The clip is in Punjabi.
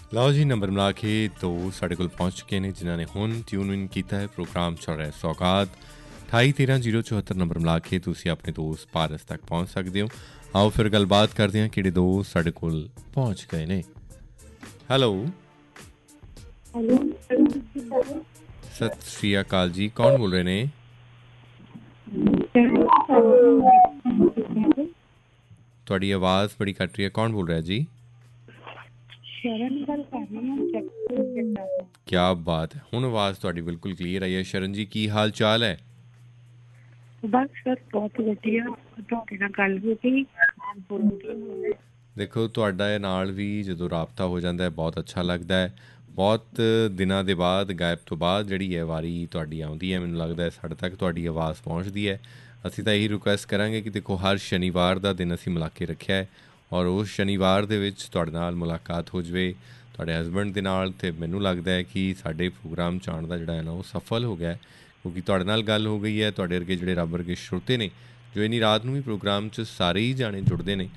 ਲਓ ਜੀ, ਨੰਬਰ ਮਿਲਾ ਕੇ ਦੋ ਸਾਡੇ ਕੋਲ ਪਹੁੰਚ ਚੁੱਕੇ ਨੇ ਜਿਨ੍ਹਾਂ ਨੇ ਹੁਣ ਟਿਊਨ ਇਨ ਕੀਤਾ ਹੈ। ਪ੍ਰੋਗਰਾਮ ਚੱਲ ਰਿਹਾ ਸੌਗਾਤ 2813-074 ਨੰਬਰ ਮਿਲਾ ਕੇ ਤੁਸੀਂ ਆਪਣੇ ਦੋਸਤ ਪਾਰਸ ਤੱਕ ਪਹੁੰਚ ਸਕਦੇ ਹੋ। ਆਓ ਫਿਰ ਗੱਲਬਾਤ ਕਰਦੇ ਹਾਂ ਕਿਹੜੇ ਦੋਸਤ ਸਾਡੇ ਕੋਲ ਪਹੁੰਚ ਗਏ ਨੇ। ਹੈਲੋ, ਸਤਿ ਸ਼੍ਰੀ ਅਕਾਲ ਜੀ, ਕੌਣ ਬੋਲ ਰਹੇ ਨੇ? ਤੁਹਾਡੀ ਆਵਾਜ਼ ਬੜੀ ਕੱਟ ਰਹੀ ਹੈ, ਕੌਣ ਬੋਲ ਰਿਹਾ ਜੀ? ਕਿਆ ਬਾਤ ਹੈ, ਹੁਣ ਆਵਾਜ਼ ਤੁਹਾਡੀ ਬਿਲਕੁਲ ਕਲੀਅਰ ਆਈ ਹੈ। ਸ਼ਰਨ ਜੀ, ਕੀ ਹਾਲ ਚਾਲ ਹੈ? ਬਸ ਸਰ ਬਹੁਤ ਵਧੀਆ, ਤੁਹਾਡੇ ਨਾਲ ਗੱਲ ਹੋ ਗਈ। ਦੇਖੋ, ਤੁਹਾਡਾ ਨਾਲ ਵੀ ਜਦੋਂ ਰਾਬਤਾ ਹੋ ਜਾਂਦਾ ਹੈ ਬਹੁਤ ਅੱਛਾ ਲੱਗਦਾ ਹੈ। ਬਹੁਤ ਦਿਨਾਂ ਦੇ ਬਾਅਦ, ਗਾਇਬ ਤੋਂ ਬਾਅਦ ਜਿਹੜੀ ਹੈ ਵਾਰੀ ਤੁਹਾਡੀ ਆਉਂਦੀ ਹੈ, ਮੈਨੂੰ ਲੱਗਦਾ ਹੈ ਸਾਡੇ ਤੱਕ ਤੁਹਾਡੀ ਆਵਾਜ਼ ਪਹੁੰਚਦੀ ਹੈ। ਅਸੀਂ ਤਾਂ ਇਹੀ ਰਿਕੁਐਸਟ ਕਰਾਂਗੇ ਕਿ ਦੇਖੋ, ਹਰ ਸ਼ਨੀਵਾਰ ਦਾ ਦਿਨ ਅਸੀਂ ਮਿਲਾ ਕੇ ਰੱਖਿਆ ਹੈ ਔਰ ਉਸ ਸ਼ਨੀਵਾਰ ਦੇ ਵਿੱਚ ਤੁਹਾਡੇ ਨਾਲ ਮੁਲਾਕਾਤ ਹੋ ਜਾਵੇ, ਤੁਹਾਡੇ ਹਸਬੈਂਡ ਦੇ ਨਾਲ, ਅਤੇ ਮੈਨੂੰ ਲੱਗਦਾ ਹੈ ਕਿ ਸਾਡੇ ਪ੍ਰੋਗਰਾਮ 'ਚ ਆਉਣ ਦਾ ਜਿਹੜਾ ਹੈ ਨਾ ਉਹ ਸਫਲ ਹੋ ਗਿਆ, ਕਿਉਂਕਿ ਤੁਹਾਡੇ ਨਾਲ ਗੱਲ ਹੋ ਗਈ ਹੈ। ਤੁਹਾਡੇ ਵਰਗੇ ਜਿਹੜੇ ਰੱਬ ਵਰਗੇ ਸਰੋਤੇ ਨੇ ਜੋ ਇੰਨੀ ਰਾਤ ਨੂੰ ਵੀ ਪ੍ਰੋਗਰਾਮ 'ਚ ਸਾਰੇ ਹੀ ਜਾਣੇ ਜੁੜਦੇ ਨੇ,